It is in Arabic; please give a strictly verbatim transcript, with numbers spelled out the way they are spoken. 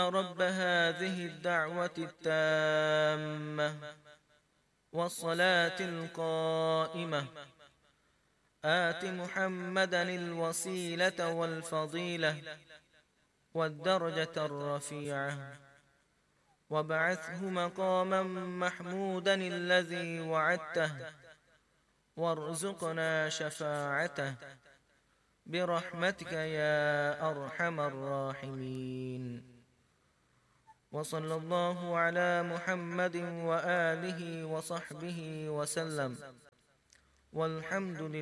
رب هذه الدعوة التامة والصلاة القائمة آت محمدا الوسيلة والفضيلة والدرجة الرفيعة وابعثه مقاما محمودا الذي وعدته وارزقنا شفاعته برحمتك يا أرحم الراحمين. وصلى الله على محمد وآله وصحبه وسلم، والحمد لله.